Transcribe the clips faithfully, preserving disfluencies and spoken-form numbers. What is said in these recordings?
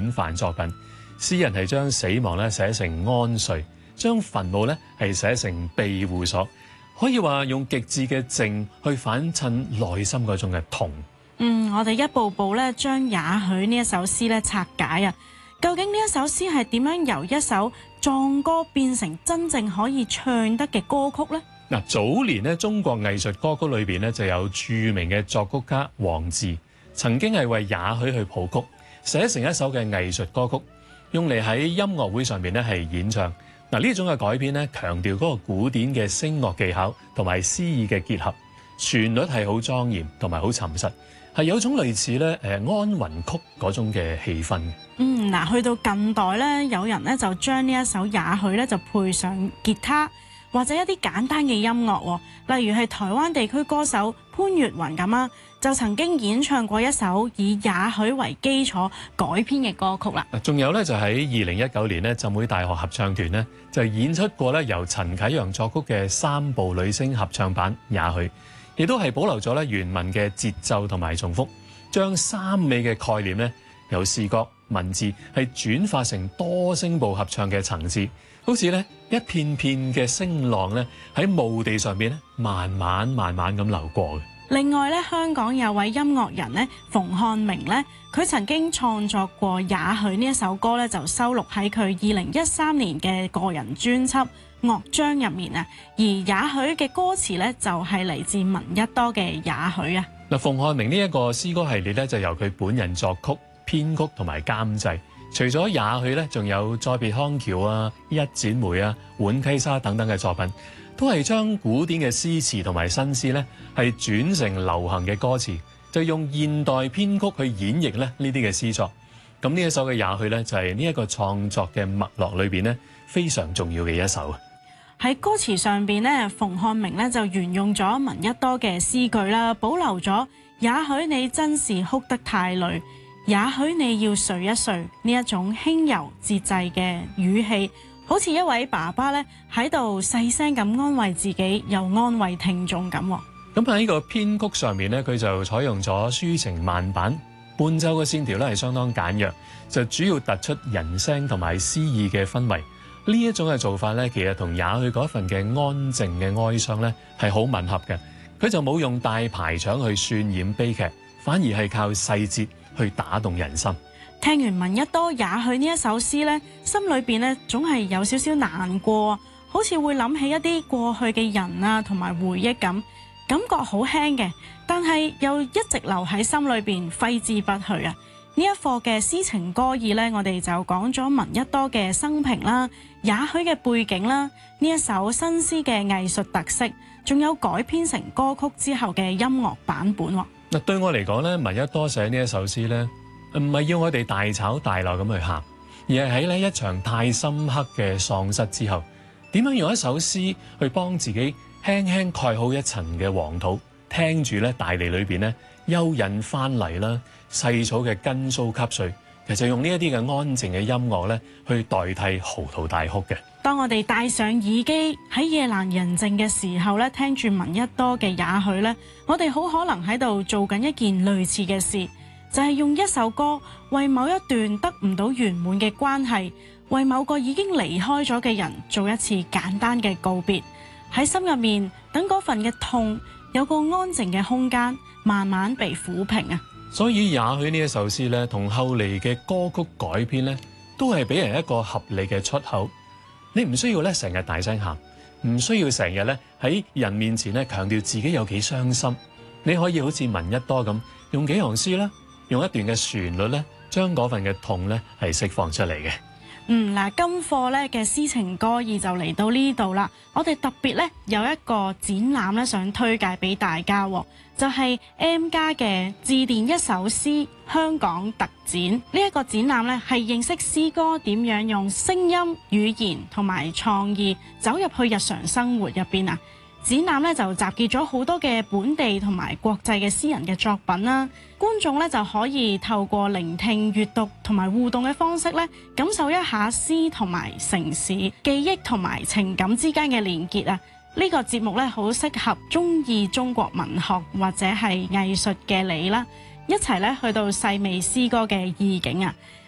典範作品。詩人係將死亡咧寫成安睡，將墳墓咧係寫成庇護所，可以話用極致嘅靜去反襯內心嗰種嘅痛。 嗯，我哋一步步咧將也許呢一首詩咧拆解啊，究竟呢一首詩係點樣由一首壯歌變成真正可以唱得嘅歌曲呢？ 嗱，早年咧中國藝術歌曲裏邊咧就有著名嘅作曲家王治，曾經係為也許去譜曲，寫成一首嘅藝術歌曲，用嚟喺音樂會上面咧係演唱。嗱，呢種嘅改編咧強調嗰個古典嘅聲樂技巧同埋詩意嘅結合，旋律係好莊嚴同埋好沉實，係有種類似咧誒安魂曲嗰種嘅氣氛。 嗯，嗱，去到近代咧，有人咧就將呢一首也許咧就配上吉他，或者一啲簡單嘅音樂，例如係台灣地區歌手潘越雲咁啊，就曾經演唱過一首以也許為基礎改編嘅歌曲啦。 仲有咧就喺二零一九年咧，浸會大學合唱團咧就演出過咧由陳啟陽作曲嘅三部女聲合唱版也許，亦都係保留咗咧原文嘅節奏同埋重複，將三美嘅概念咧由視覺文字係轉化成多聲部合唱嘅層次，好似咧一片片嘅聲浪咧喺墓地上面咧慢慢慢慢咁流過嘅。 另外咧，香港有位音樂人咧馮漢明咧，佢曾經創作過也許呢一首歌咧，就收錄喺佢二零一三年嘅個人專輯《樂章》入面啊。而也許嘅歌詞咧就係嚟自聞一多嘅也許啊。 嗱，馮漢明呢一個詩歌系列咧就由佢本人作曲、編曲同埋監製。除咗也許咧，仲有再別康橋啊、一剪梅啊、浣溪沙等等嘅作品，都係將古典嘅詩詞同埋新詩咧，係轉成流行嘅歌詞，就用現代編曲去演繹咧呢啲嘅詩作。咁呢一首嘅也許咧，就係呢一個創作嘅脈絡裏邊咧，非常重要嘅一首。 喺歌詞上邊咧，馮漢明咧就沿用咗聞一多嘅詩句啦，保留咗也許你真是哭得太累，也許你要睡一睡呢一種輕柔節制嘅語氣，好似一位爸爸咧喺度細聲咁安慰自己，又安慰聽眾咁。 咁喺呢個編曲上面咧，佢就採用咗抒情慢板，伴奏嘅線條咧係相當簡約，就主要突出人聲同埋詩意嘅氛圍。呢一種嘅做法咧，其實同也許嗰份嘅安靜嘅哀傷咧係好吻合嘅。佢就冇用大排場去渲染悲劇，反而係靠細節去打動人心。 聽完聞一多也許呢一首詩咧，心裏邊咧總係有少少難過，好似會諗起一啲過去嘅人啊，同埋回憶咁，感覺好輕嘅，但係又一直留喺心裏邊揮之不去啊！呢一課嘅詩情歌意咧，我哋就講咗聞一多嘅生平啦，也許嘅背景啦，呢一首新詩嘅藝術特色，仲有改編成歌曲之後嘅音樂版本。 嗱，對我嚟講咧，聞一多寫呢一首詩咧，唔係要我哋大吵大鬧咁去喊，而係喺呢一場太深刻嘅喪失之後，點樣用一首詩去幫自己輕輕蓋好一層嘅黃土，聽住咧大地裏邊咧幽隱翻嚟啦，細草嘅根鬚吸碎，其實用呢一啲嘅安靜嘅音樂咧，去代替嚎啕大哭嘅。 當我哋戴上耳機喺夜闌人靜嘅時候咧，聽住聞一多嘅也許咧，我哋好可能喺度做緊一件類似嘅事，就係用一首歌為某一段得唔到圓滿嘅關係，為某個已經離開咗嘅人做一次簡單嘅告別，喺心入面等嗰份嘅痛有個安靜嘅空間，慢慢被撫平啊！ 所以也許呢一首詩咧，同後嚟嘅歌曲改編咧，都係俾人一個合理嘅出口。你唔需要咧成日大聲喊，唔需要成日咧喺人面前咧強調自己有幾傷心。你可以好似聞一多咁，用幾行詩啦，用一段嘅旋律咧，將嗰份嘅痛咧係釋放出嚟嘅。 嗯，嗱，今課咧嘅詩情歌意就嚟到呢度啦。我哋特別咧有一個展覽咧想推介俾大家，就係 M+ 嘅致電一首詩香港特展。呢一個展覽咧係認識詩歌點樣用聲音、語言同埋創意走入去日常生活入邊啊！展覽咧就集結咗好多嘅本地同埋國際嘅詩人嘅作品啦，觀眾咧就可以透過聆聽、閱讀同埋互動嘅方式咧，感受一下詩同埋城市記憶同埋情感之間嘅連結啊！呢個節目咧好適合中意中國文學或者係藝術嘅你啦，一齊咧去到細味詩歌嘅意境啊！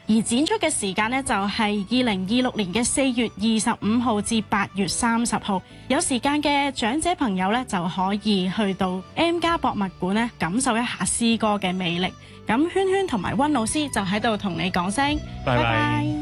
而展出嘅時間呢，就係二零二六年嘅四月二十五號至八月三十號。有時間嘅長者朋友呢，就可以去到 M+ 博物館呢，感受一下詩歌嘅魅力。咁圈圈同埋溫老師就喺度同你講聲， 拜拜。 拜拜。